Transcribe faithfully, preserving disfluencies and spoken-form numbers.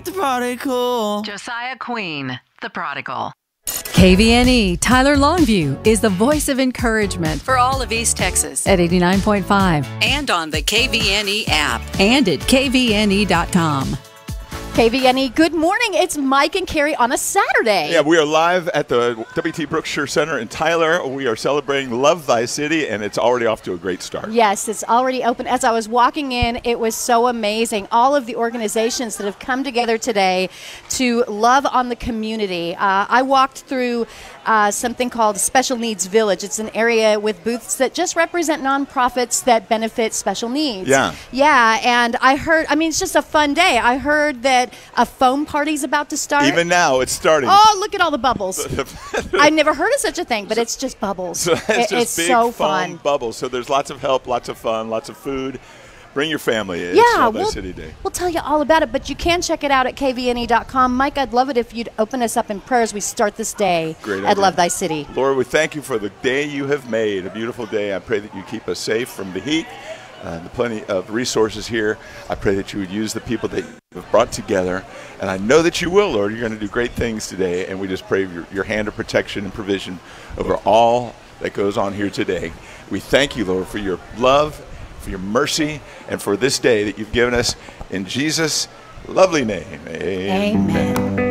like the prodigal. Josiah Queen, the prodigal. K V N E Tyler Longview is the voice of encouragement for all of East Texas at eighty-nine point five and on the K V N E app and at K V N E dot com. K V N E, good morning. It's Mike and Carrie on a Saturday. Yeah, we are live at the W T Brookshire Center in Tyler. We are celebrating Love Thy City, and it's already off to a great start. Yes, it's already open. As I was walking in, it was so amazing. All of the organizations that have come together today to love on the community. Uh, I walked through uh, something called Special Needs Village. It's an area with booths that just represent nonprofits that benefit special needs. Yeah. Yeah, and I heard, I mean, it's just a fun day. I heard that a foam party's about to start. Even now, it's starting. Oh, look at all the bubbles. I've never heard of such a thing, but it's just bubbles. So it's it, just it's big so foam fun. bubbles. So there's lots of help, lots of fun, lots of food. Bring your family. It's yeah, Love Thy we'll, City Day. We'll tell you all about it, but you can check it out at K V N E dot com. Mike, I'd love it if you'd open us up in prayer as we start this day Great at idea. Love Thy City. Lord, we thank you for the day you have made, a beautiful day. I pray that you keep us safe from the heat. Uh, the plenty of resources here. I pray that you would use the people that you have brought together. And I know that you will, Lord. You're going to do great things today. And we just pray your, your hand of protection and provision over all that goes on here today. We thank you, Lord, for your love, for your mercy, and for this day that you've given us. In Jesus' lovely name, amen. Amen.